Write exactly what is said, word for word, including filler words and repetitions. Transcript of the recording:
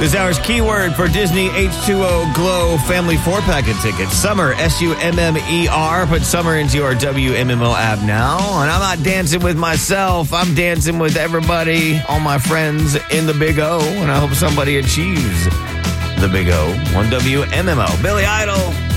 This hour's keyword for Disney H two O Glow Family four-pack of tickets. Summer, S U M M E R. Put summer into your W M M O app now. And I'm not dancing with myself. I'm dancing with everybody, all my friends in the Big O. And I hope somebody achieves the Big O on W M M O. Billy Idol.